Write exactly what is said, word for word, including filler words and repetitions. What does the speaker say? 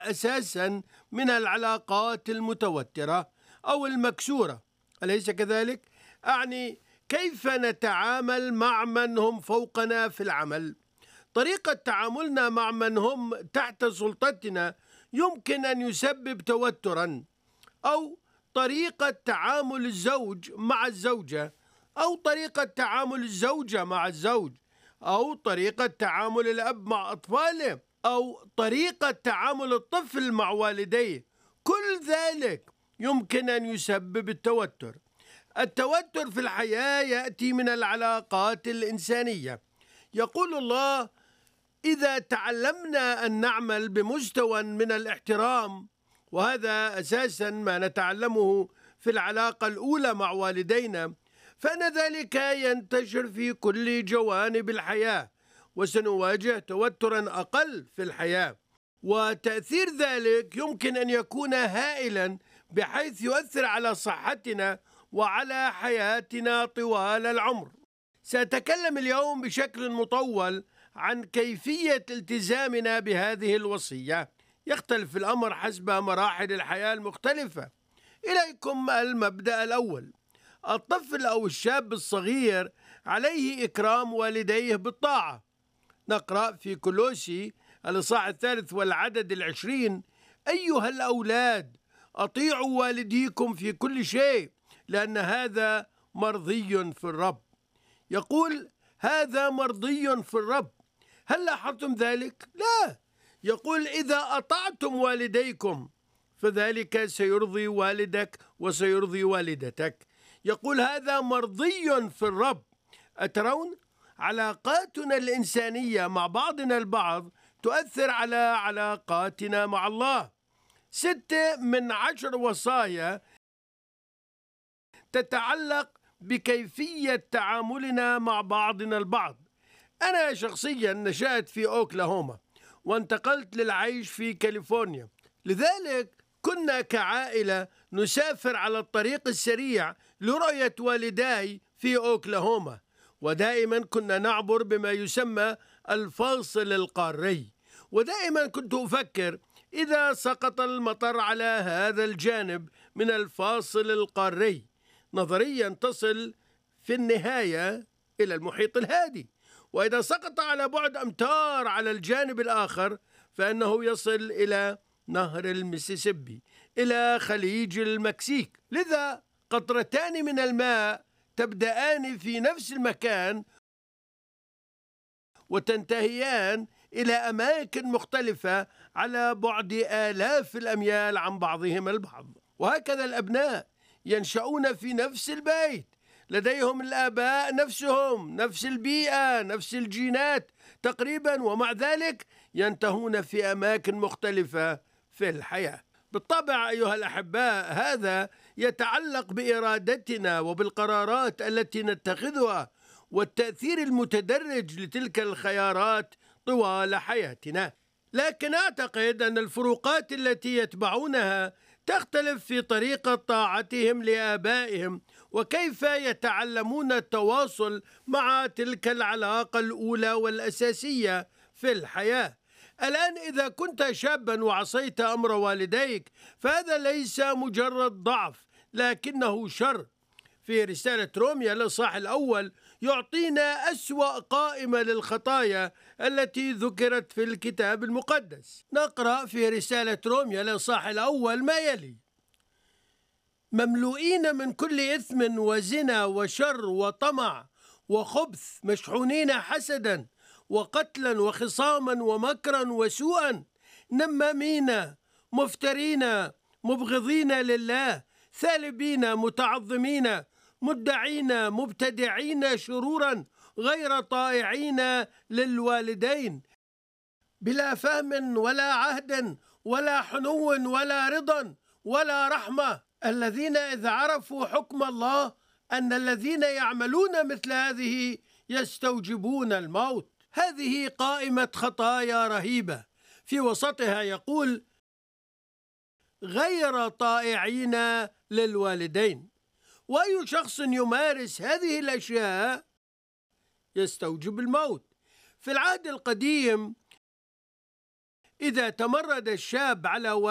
أساسا من العلاقات المتوترة أو المكسورة، أليس كذلك؟ أعني كيف نتعامل مع من هم فوقنا في العمل. طريقة تعاملنا مع من هم تحت سلطتنا يمكن أن يسبب توترا، أو طريقة تعامل الزوج مع الزوجة، أو طريقة تعامل الزوجة مع الزوج، أو طريقة تعامل الأب مع أطفاله، أو طريقة تعامل الطفل مع والديه. كل ذلك يمكن أن يسبب التوتر. التوتر في الحياة يأتي من العلاقات الإنسانية. يقول الله: إذا تعلمنا أن نعمل بمستوى من الاحترام، وهذا أساسا ما نتعلمه في العلاقة الأولى مع والدينا، فإن ذلك ينتشر في كل جوانب الحياة، وسنواجه توترا أقل في الحياة. وتأثير ذلك يمكن أن يكون هائلا، بحيث يؤثر على صحتنا وعلى حياتنا طوال العمر. سأتكلم اليوم بشكل مطول عن كيفية التزامنا بهذه الوصية. يختلف الأمر حسب مراحل الحياة المختلفة. إليكم المبدأ الأول: الطفل أو الشاب الصغير عليه إكرام والديه بالطاعة. نقرأ في كولوسي الإصحاح الثالث والعدد العشرين: أيها الأولاد أطيعوا والديكم في كل شيء، لأن هذا مرضي في الرب. يقول هذا مرضي في الرب. هل لاحظتم ذلك؟ لا، يقول إذا أطعتم والديكم فذلك سيرضي والدك وسيرضي والدتك. يقول هذا مرضي في الرب. أترون؟ علاقاتنا الإنسانية مع بعضنا البعض تؤثر على علاقاتنا مع الله. ستة من عشر وصايا تتعلق بكيفية تعاملنا مع بعضنا البعض. أنا شخصيا نشأت في أوكلاهوما وانتقلت للعيش في كاليفورنيا، لذلك كنا كعائلة نسافر على الطريق السريع لرؤية والداي في أوكلاهوما، ودائما كنا نعبر بما يسمى الفاصل القاري. ودائما كنت أفكر إذا سقط المطر على هذا الجانب من الفاصل القاري، نظريا تصل في النهاية إلى المحيط الهادي، وإذا سقط على بعد أمتار على الجانب الآخر فإنه يصل إلى نهر المسيسيبي، إلى خليج المكسيك. لذا قطرتان من الماء تبدأان في نفس المكان وتنتهيان إلى أماكن مختلفة على بعد آلاف الأميال عن بعضهم البعض. وهكذا الأبناء ينشأون في نفس البيت، لديهم الآباء نفسهم، نفس البيئة، نفس الجينات تقريبا، ومع ذلك ينتهون في أماكن مختلفة في الحياة. بالطبع أيها الأحباء هذا يتعلق بإرادتنا وبالقرارات التي نتخذها والتأثير المتدرج لتلك الخيارات طوال حياتنا. لكن أعتقد أن الفروقات التي يتبعونها تختلف في طريقة طاعتهم لآبائهم وكيف يتعلمون التواصل مع تلك العلاقة الأولى والأساسية في الحياة. الآن إذا كنت شابا وعصيت أمر والديك فهذا ليس مجرد ضعف لكنه شر. في رسالة روميا الإصحاح الأول يعطينا أسوأ قائمة للخطايا التي ذكرت في الكتاب المقدس. نقرأ في رسالة روميا الإصحاح الأول ما يلي: مملوئين من كل إثم وزنا وشر وطمع وخبث، مشحونين حسدا وقتلا وخصاما ومكرا وسوءا، نمامين مفترين مبغضين لله، ثالبين متعظمين مدعين مبتدعين شرورا، غير طائعين للوالدين، بلا فهم ولا عهد ولا حنو ولا رضا ولا رحمة، الذين إذ عرفوا حكم الله أن الذين يعملون مثل هذه يستوجبون الموت. هذه قائمة خطايا رهيبة. في وسطها يقول غير طائعين للوالدين. وأي شخص يمارس هذه الأشياء يستوجب الموت. في العهد القديم إذا تمرد الشاب على